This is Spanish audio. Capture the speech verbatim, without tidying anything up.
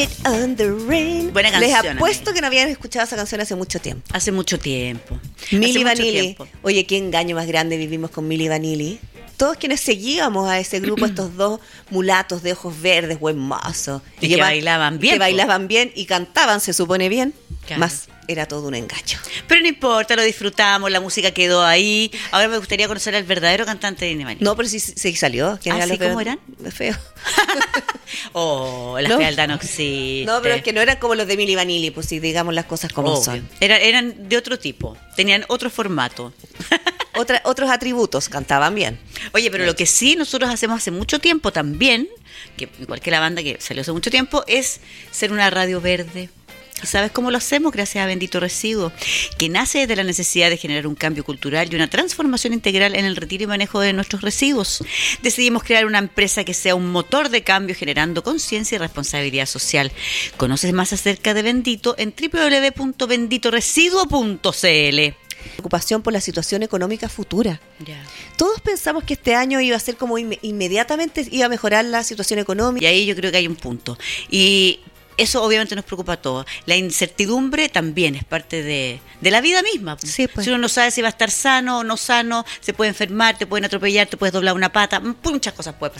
On the rain. Buena Les canción, apuesto amiga. que no habían escuchado esa canción hace mucho tiempo. Hace mucho tiempo. Milli Hace mucho Vanilli. tiempo. Oye, qué engaño más grande vivimos con Milli Vanilli. Todos quienes seguíamos a ese grupo, estos dos mulatos de ojos verdes, buen mozo. Y que bailaban bien, Que po. bailaban bien y cantaban, se supone bien. Claro. Más era todo un engaño. Pero no importa, lo disfrutamos, la música quedó ahí. Ahora me gustaría conocer al verdadero cantante de Milli Vanilli. No, pero sí, sí salió. ¿Quién ¿Ah, era sí? lo peor? ¿Cómo eran? Feo. Oh, la No. fealdad no existe. No, pero es que no eran como los de Milli Vanilli, pues si digamos las cosas como Obvio. son. Eran, eran de otro tipo, tenían otro formato. Otra, otros atributos, cantaban bien. Oye, pero lo que sí nosotros hacemos hace mucho tiempo también, que igual que la banda que salió hace mucho tiempo, es ser una radio verde. ¿Y sabes cómo lo hacemos? Gracias a Bendito Residuo, que nace de la necesidad de generar un cambio cultural y una transformación integral en el retiro y manejo de nuestros residuos. Decidimos crear una empresa que sea un motor de cambio generando conciencia y responsabilidad social. Conoces más acerca de Bendito en doble u doble u doble u punto bendito residuo punto c l. Preocupación por la situación económica futura. Ya. Todos pensamos que este año iba a ser como inme- inmediatamente iba a mejorar la situación económica. Y ahí yo creo que hay un punto. Y eso obviamente nos preocupa a todos. La incertidumbre también es parte de, de la vida misma. Sí, pues. Si uno no sabe si va a estar sano o no sano, se puede enfermar, te pueden atropellar, te puedes doblar una pata, muchas cosas pueden